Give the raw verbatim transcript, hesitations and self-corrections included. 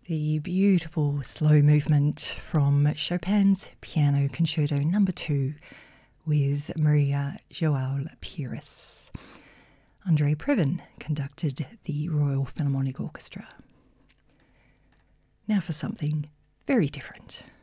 The beautiful slow movement from Chopin's Piano Concerto number two with Maria Joao Pires. André Previn conducted the Royal Philharmonic Orchestra. Now for something very different.